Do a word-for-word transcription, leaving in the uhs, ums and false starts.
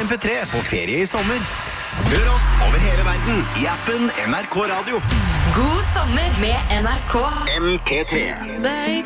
M P tre på ferie i sommer. Hør oss over hele verden i appen N R K Radio. God sommer med N R K M P tre. Baby